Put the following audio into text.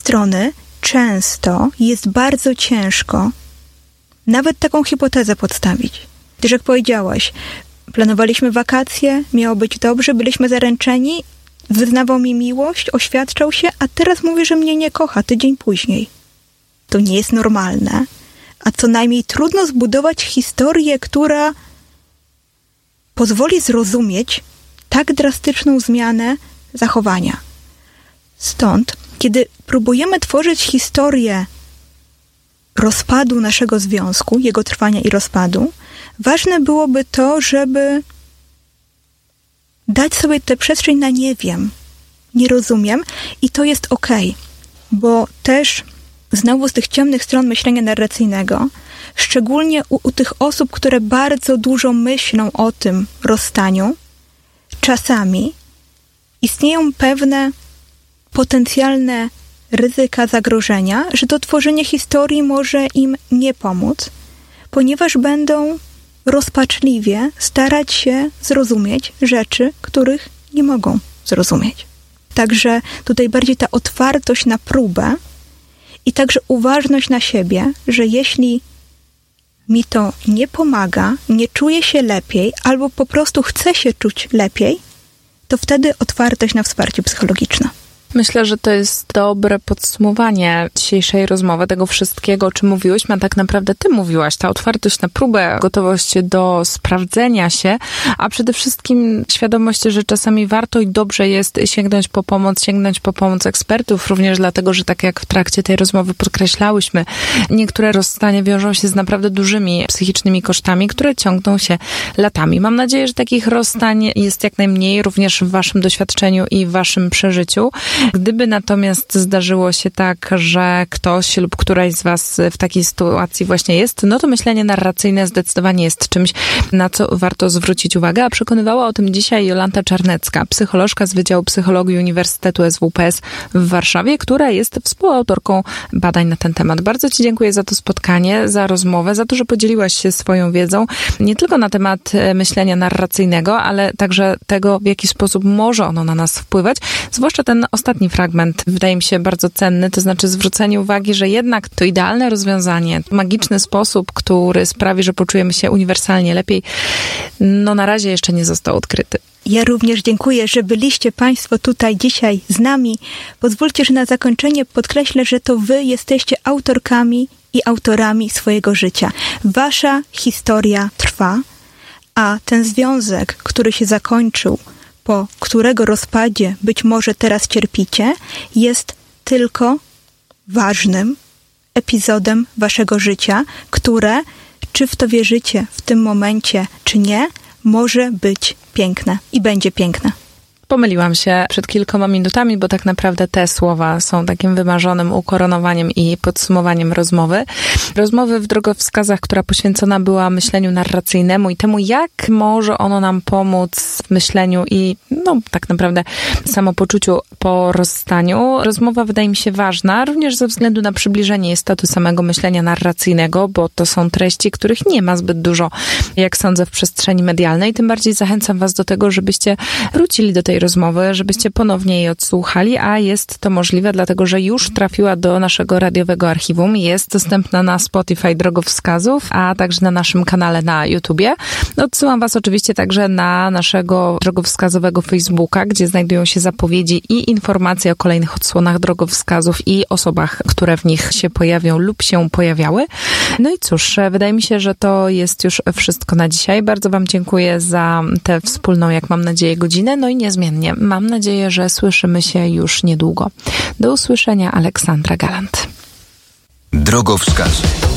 strony często jest bardzo ciężko nawet taką hipotezę podstawić. Gdyż jak powiedziałaś, planowaliśmy wakacje, miało być dobrze, byliśmy zaręczeni, wyznawał mi miłość, oświadczał się, a teraz mówi, że mnie nie kocha tydzień później. To nie jest normalne, a co najmniej trudno zbudować historię, która pozwoli zrozumieć tak drastyczną zmianę zachowania. Stąd, kiedy próbujemy tworzyć historię rozpadu naszego związku, jego trwania i rozpadu, ważne byłoby to, żeby dać sobie tę przestrzeń na nie wiem, nie rozumiem i to jest okej, bo też znowu z tych ciemnych stron myślenia narracyjnego, szczególnie u tych osób, które bardzo dużo myślą o tym rozstaniu, czasami istnieją pewne potencjalne ryzyka zagrożenia, że to tworzenie historii może im nie pomóc, ponieważ będą rozpaczliwie starać się zrozumieć rzeczy, których nie mogą zrozumieć. Także tutaj bardziej ta otwartość na próbę i także uważność na siebie, że jeśli mi to nie pomaga, nie czuję się lepiej albo po prostu chcę się czuć lepiej, to wtedy otwartość na wsparcie psychologiczne. Myślę, że to jest dobre podsumowanie dzisiejszej rozmowy, tego wszystkiego, o czym mówiłyśmy, a tak naprawdę ty mówiłaś. Ta otwartość na próbę, gotowość do sprawdzenia się, a przede wszystkim świadomość, że czasami warto i dobrze jest sięgnąć po pomoc ekspertów, również dlatego, że tak jak w trakcie tej rozmowy podkreślałyśmy, niektóre rozstania wiążą się z naprawdę dużymi psychicznymi kosztami, które ciągną się latami. Mam nadzieję, że takich rozstań jest jak najmniej, również w waszym doświadczeniu i w waszym przeżyciu. Gdyby natomiast zdarzyło się tak, że ktoś lub któraś z was w takiej sytuacji właśnie jest, no to myślenie narracyjne zdecydowanie jest czymś, na co warto zwrócić uwagę, a przekonywała o tym dzisiaj Jolanta Czarnecka, psycholożka z Wydziału Psychologii Uniwersytetu SWPS w Warszawie, która jest współautorką badań na ten temat. Bardzo ci dziękuję za to spotkanie, za rozmowę, za to, że podzieliłaś się swoją wiedzą, nie tylko na temat myślenia narracyjnego, ale także tego, w jaki sposób może ono na nas wpływać, zwłaszcza ten ostatni fragment wydaje mi się bardzo cenny, to znaczy zwrócenie uwagi, że jednak to idealne rozwiązanie, magiczny sposób, który sprawi, że poczujemy się uniwersalnie lepiej, no na razie jeszcze nie został odkryty. Ja również dziękuję, że byliście Państwo tutaj dzisiaj z nami. Pozwólcie, że na zakończenie podkreślę, że to wy jesteście autorkami i autorami swojego życia. Wasza historia trwa, a ten związek, który się zakończył, po którego rozpadzie być może teraz cierpicie, jest tylko ważnym epizodem waszego życia, które, czy w to wierzycie w tym momencie, czy nie, może być piękne i będzie piękne. Pomyliłam się przed kilkoma minutami, bo tak naprawdę te słowa są takim wymarzonym ukoronowaniem i podsumowaniem rozmowy. Rozmowy w drogowskazach, która poświęcona była myśleniu narracyjnemu i temu, jak może ono nam pomóc w myśleniu i tak naprawdę samopoczuciu po rozstaniu. Rozmowa wydaje mi się ważna, również ze względu na przybliżenie istoty samego myślenia narracyjnego, bo to są treści, których nie ma zbyt dużo, jak sądzę, w przestrzeni medialnej. Tym bardziej zachęcam was do tego, żebyście wrócili do tej rozmowy, żebyście ponownie jej odsłuchali, a jest to możliwe, dlatego że już trafiła do naszego radiowego archiwum. Jest dostępna na Spotify drogowskazów, a także na naszym kanale na YouTubie. Odsyłam was oczywiście także na naszego drogowskazowego Facebooka, gdzie znajdują się zapowiedzi i informacje o kolejnych odsłonach drogowskazów i osobach, które w nich się pojawią lub się pojawiały. No i cóż, wydaje mi się, że to jest już wszystko na dzisiaj. Bardzo wam dziękuję za tę wspólną, jak mam nadzieję, godzinę. No i niezmiennie mam nadzieję, że słyszymy się już niedługo. Do usłyszenia, Aleksandra Galant. Drogowskazy.